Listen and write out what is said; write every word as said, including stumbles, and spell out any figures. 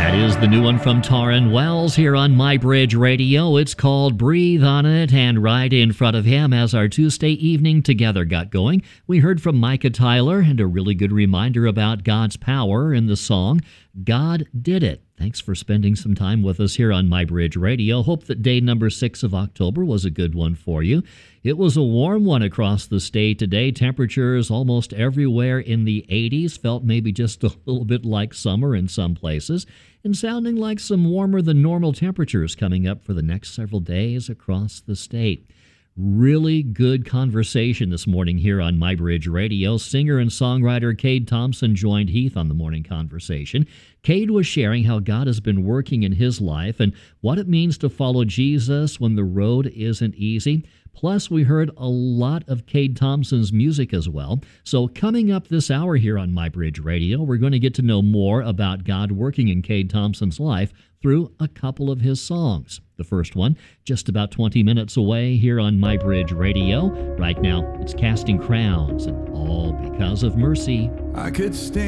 That is the new one from Taryn Wells here on My Bridge Radio. It's called Breathe on It, and right in front of him as our Tuesday evening together got going, we heard from Micah Tyler and a really good reminder about God's power in the song, God Did It. Thanks for spending some time with us here on My Bridge Radio. Hope that day number six of October was a good one for you. It was a warm one across the state today. Temperatures almost everywhere in the eighties, felt maybe just a little bit like summer in some places, and sounding like some warmer than normal temperatures coming up for the next several days across the state. Really good conversation this morning here on My Bridge Radio. Singer and songwriter Cade Thompson joined Heath on the morning conversation. Cade was sharing how God has been working in his life and what it means to follow Jesus when the road isn't easy. Plus, we heard a lot of Cade Thompson's music as well. So coming up this hour here on My Bridge Radio, we're going to get to know more about God working in Cade Thompson's life through a couple of his songs. The first one, just about twenty minutes away here on My Bridge Radio. Right now, it's Casting Crowns, and All Because of Mercy. I could stand